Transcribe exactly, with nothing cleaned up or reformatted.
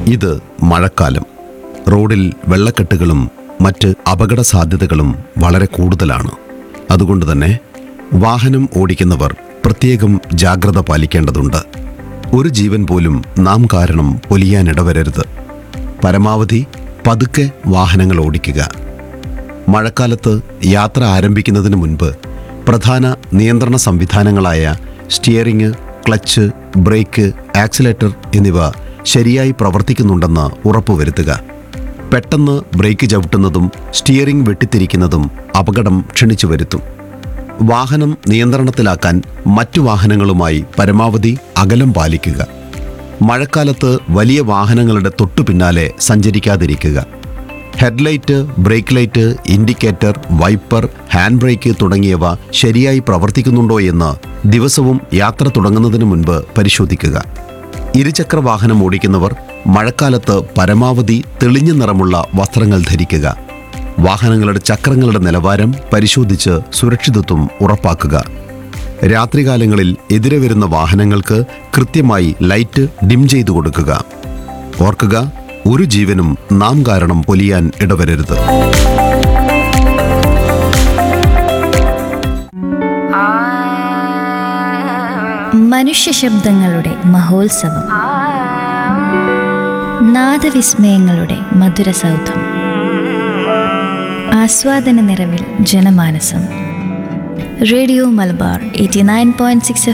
ഇത് മഴക്കാലം. റോഡിൽ വെള്ളക്കെട്ടുകളും മറ്റ് അപകട സാധ്യതകളും വളരെ കൂടുതലാണ്. അതുകൊണ്ട് തന്നെ വാഹനം ഓടിക്കുന്നവർ പ്രത്യേകം ജാഗ്രത പാലിക്കേണ്ടതുണ്ട്. ഒരു ജീവൻ പോലും നാം കാരണം പൊലിയാനിടവരരുത്. പരമാവധി പതുക്കെ വാഹനങ്ങൾ ഓടിക്കുക. മഴക്കാലത്ത് യാത്ര ആരംഭിക്കുന്നതിന് മുൻപ് പ്രധാന നിയന്ത്രണ സംവിധാനങ്ങളായ സ്റ്റിയറിംഗ്, ക്ലച്ച്, ബ്രേക്ക്, ആക്സിലേറ്റർ എന്നിവ ശരിയായി പ്രവർത്തിക്കുന്നുണ്ടെന്ന് ഉറപ്പുവരുത്തുക. പെട്ടെന്ന് ബ്രേക്ക് ചവിട്ടുന്നതും സ്റ്റിയറിംഗ് വെട്ടിത്തിരിക്കുന്നതും അപകടം ക്ഷണിച്ചു വരുത്തും. വാഹനം നിയന്ത്രണത്തിലാക്കാൻ മറ്റു വാഹനങ്ങളുമായി പരമാവധി അകലം പാലിക്കുക. മഴക്കാലത്ത് വലിയ വാഹനങ്ങളുടെ തൊട്ടു പിന്നാലെ സഞ്ചരിക്കാതിരിക്കുക. Headlight, brake light, indicator, wiper, hand brake തുടങ്ങിയവ ശരിയായി പ്രവർത്തിക്കുന്നുണ്ടോ എന്ന് ദിവസവും യാത്ര തുടങ്ങുന്നതിന് മുൻപ് പരിശോധിക്കുക. ഇരുചക്ര വാഹനം ഓടിക്കുന്നവർ മഴക്കാലത്ത് പരമാവധി തെളിഞ്ഞ നിറമുള്ള വസ്ത്രങ്ങൾ ധരിക്കുക. വാഹനങ്ങളുടെ ചക്രങ്ങളുടെ നിലവാരം പരിശോധിച്ച് സുരക്ഷിതത്വം ഉറപ്പാക്കുക. രാത്രികാലങ്ങളിൽ എതിരെ വരുന്ന വാഹനങ്ങൾക്ക് കൃത്യമായി ലൈറ്റ് ഡിം ചെയ്തു കൊടുക്കുക. ഓർക്കുക, ഒരു ജീവനും നാം കാരണം പൊലിയാൻ ഇടവരരുത്. മനുഷ്യ ശബ്ദങ്ങളുടെ മഹോത്സവം, നാദവിസ്മയങ്ങളുടെ മധുരസൗധം, ആസ്വാദന നിറവിൽ ജനമാനസം. Radio Malabar eighty nine point six